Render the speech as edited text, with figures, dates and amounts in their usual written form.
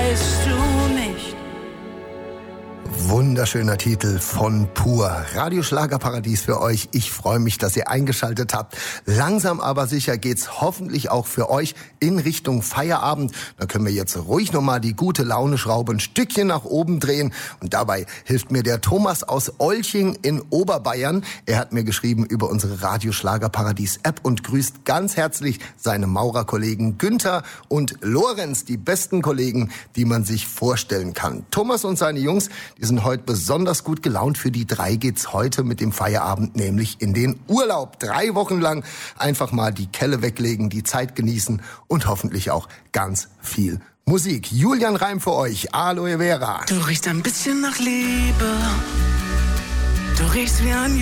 weißt du nicht. Wunderschöner Titel von Pur. Radioschlagerparadies für euch. Ich freue mich, dass ihr eingeschaltet habt. Langsam aber sicher geht's hoffentlich auch für euch in Richtung Feierabend. Da können wir jetzt ruhig nochmal die gute Laune-Schraube ein Stückchen nach oben drehen. Und dabei hilft mir der Thomas aus Olching in Oberbayern. Er hat mir geschrieben über unsere Radioschlagerparadies-App und grüßt ganz herzlich seine Maurerkollegen Günther und Lorenz, die besten Kollegen, die man sich vorstellen kann. Thomas und seine Jungs, die sind heute besonders gut gelaunt. Für die 3 geht's heute mit dem Feierabend nämlich in den Urlaub. 3 Wochen lang einfach mal die Kelle weglegen, die Zeit genießen und hoffentlich auch ganz viel Musik. Julian Reim für euch, Aloe Vera. Du riechst ein bisschen nach Liebe. Du riechst wie ein